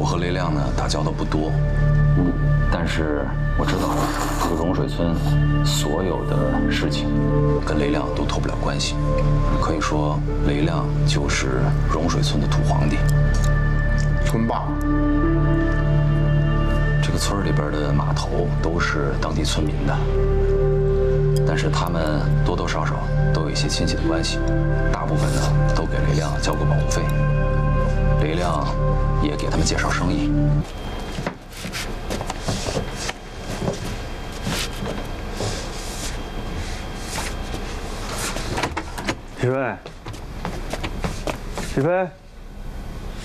我和雷亮呢打交道不多， 但是我知道这个融水村所有的事情跟雷亮都脱不了关系。可以说，雷亮就是融水村的土皇帝， 村霸。 这个村里边的码头都是当地村民的，但是他们多多少少都有一些亲戚的关系，大部分呢都给雷亮交过保护费，雷亮也给他们介绍生意。 许飞，许飞。